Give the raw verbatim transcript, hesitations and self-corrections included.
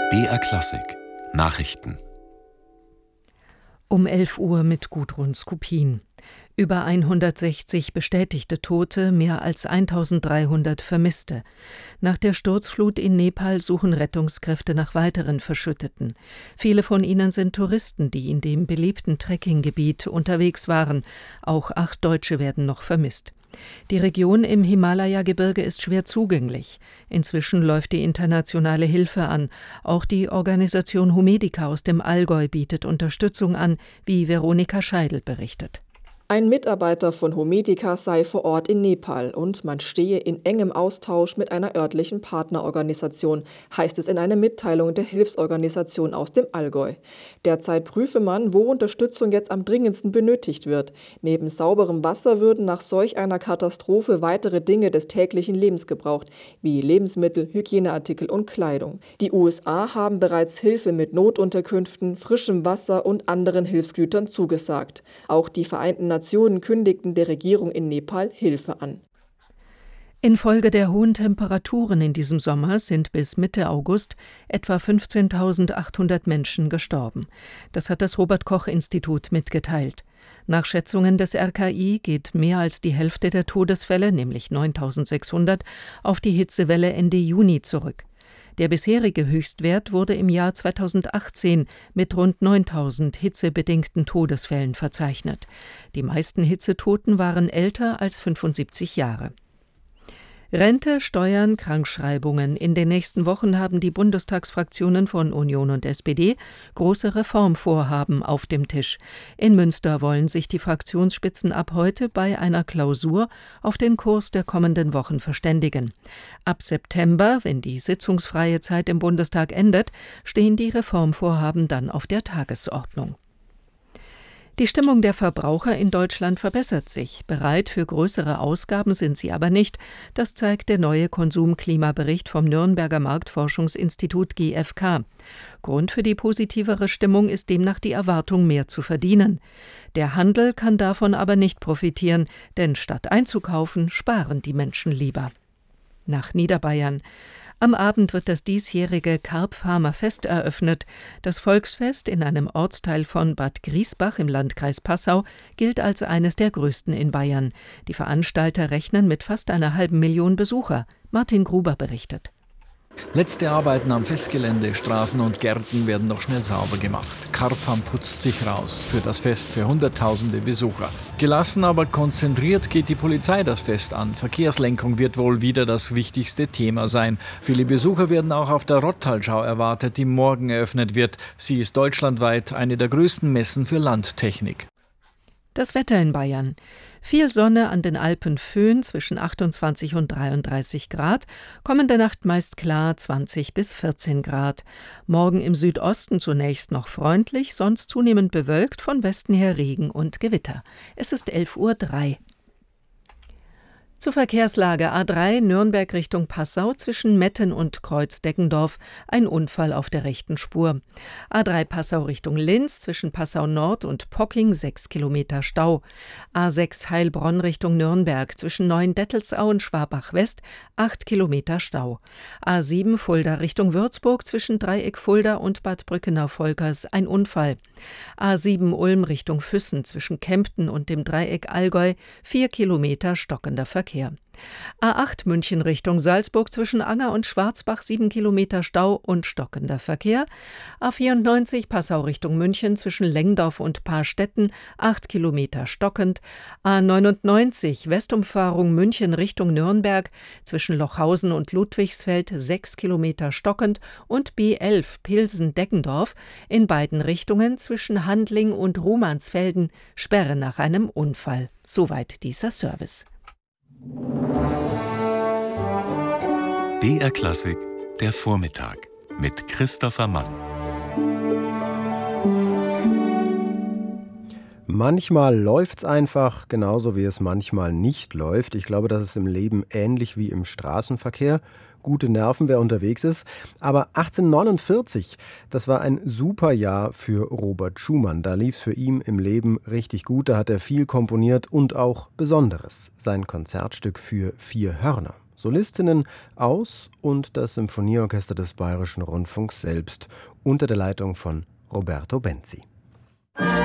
B R Klassik Nachrichten. Um elf Uhr mit Gudrun Skupin. Über hundertsechzig bestätigte Tote, mehr als eintausenddreihundert Vermisste. Nach der Sturzflut in Nepal suchen Rettungskräfte nach weiteren Verschütteten. Viele von ihnen sind Touristen, die in dem beliebten Trekkinggebiet unterwegs waren. Auch acht Deutsche werden noch vermisst. Die Region im Himalaya-Gebirge ist schwer zugänglich. Inzwischen läuft die internationale Hilfe an. Auch die Organisation Humedica aus dem Allgäu bietet Unterstützung an, wie Veronika Scheidel berichtet. Ein Mitarbeiter von Humedica sei vor Ort in Nepal und man stehe in engem Austausch mit einer örtlichen Partnerorganisation, heißt es in einer Mitteilung der Hilfsorganisation aus dem Allgäu. Derzeit prüfe man, wo Unterstützung jetzt am dringendsten benötigt wird. Neben sauberem Wasser würden nach solch einer Katastrophe weitere Dinge des täglichen Lebens gebraucht, wie Lebensmittel, Hygieneartikel und Kleidung. Die U S A haben bereits Hilfe mit Notunterkünften, frischem Wasser und anderen Hilfsgütern zugesagt. Auch die Vereinten Nationen kündigten der Regierung in Nepal Hilfe an. Infolge der hohen Temperaturen in diesem Sommer sind bis Mitte August etwa fünfzehntausendachthundert Menschen gestorben. Das hat das Robert-Koch-Institut mitgeteilt. Nach Schätzungen des R K I geht mehr als die Hälfte der Todesfälle, nämlich neuntausendsechshundert, auf die Hitzewelle Ende Juni zurück. Der bisherige Höchstwert wurde im Jahr zweitausendachtzehn mit rund neuntausend hitzebedingten Todesfällen verzeichnet. Die meisten Hitzetoten waren älter als fünfundsiebzig Jahre. Rente, Steuern, Krankschreibungen. In den nächsten Wochen haben die Bundestagsfraktionen von Union und S P D große Reformvorhaben auf dem Tisch. In Münster wollen sich die Fraktionsspitzen ab heute bei einer Klausur auf den Kurs der kommenden Wochen verständigen. Ab September, wenn die sitzungsfreie Zeit im Bundestag endet, stehen die Reformvorhaben dann auf der Tagesordnung. Die Stimmung der Verbraucher in Deutschland verbessert sich. Bereit für größere Ausgaben sind sie aber nicht. Das zeigt der neue Konsumklimabericht vom Nürnberger Marktforschungsinstitut G F K. Grund für die positivere Stimmung ist demnach die Erwartung, mehr zu verdienen. Der Handel kann davon aber nicht profitieren, denn statt einzukaufen, sparen die Menschen lieber. Nach Niederbayern. Am Abend wird das diesjährige Karpfarmer Fest eröffnet. Das Volksfest in einem Ortsteil von Bad Griesbach im Landkreis Passau gilt als eines der größten in Bayern. Die Veranstalter rechnen mit fast einer halben Million Besucher. Martin Gruber berichtet. Letzte Arbeiten am Festgelände, Straßen und Gärten werden noch schnell sauber gemacht. Karpfam putzt sich raus für das Fest für hunderttausende Besucher. Gelassen, aber konzentriert geht die Polizei das Fest an. Verkehrslenkung wird wohl wieder das wichtigste Thema sein. Viele Besucher werden auch auf der Rottalschau erwartet, die morgen eröffnet wird. Sie ist deutschlandweit eine der größten Messen für Landtechnik. Das Wetter in Bayern. Viel Sonne, an den Alpen Föhn zwischen achtundzwanzig und dreiunddreißig Grad. Kommende Nacht meist klar, zwanzig bis vierzehn Grad. Morgen im Südosten zunächst noch freundlich, sonst zunehmend bewölkt, von Westen her Regen und Gewitter. Es ist elf Uhr drei. Zur Verkehrslage A drei Nürnberg Richtung Passau zwischen Metten und Kreuz-Deckendorf. Ein Unfall auf der rechten Spur. A drei Passau Richtung Linz zwischen Passau Nord und Pocking sechs Kilometer Stau. A sechs Heilbronn Richtung Nürnberg zwischen Neuendettelsau und Schwabach West acht Kilometer Stau. A sieben Fulda Richtung Würzburg zwischen Dreieck Fulda und Bad Brückenau-Volkers ein Unfall. A sieben Ulm Richtung Füssen zwischen Kempten und dem Dreieck Allgäu vier Kilometer stockender Verkehr. A acht München Richtung Salzburg zwischen Anger und Schwarzbach sieben Kilometer Stau und stockender Verkehr. A vierundneunzig Passau Richtung München zwischen Lengdorf und Paarstetten acht Kilometer stockend. A neunundneunzig Westumfahrung München Richtung Nürnberg zwischen Lochhausen und Ludwigsfeld sechs Kilometer stockend und B elf Pilsen-Deggendorf in beiden Richtungen zwischen Handling und Romansfelden Sperre nach einem Unfall. Soweit dieser Service. B R Klassik, der Vormittag mit Christopher Mann. Manchmal läuft's einfach, genauso wie es manchmal nicht läuft. Ich glaube, das ist im Leben ähnlich wie im Straßenverkehr. Gute Nerven, wer unterwegs ist. Aber achtzehnhundertneunundvierzig, das war ein super Jahr für Robert Schumann. Da lief's für ihn im Leben richtig gut. Da hat er viel komponiert und auch Besonderes. Sein Konzertstück für vier Hörner. Solistinnen aus und das Symphonieorchester des Bayerischen Rundfunks selbst unter der Leitung von Roberto Benzi.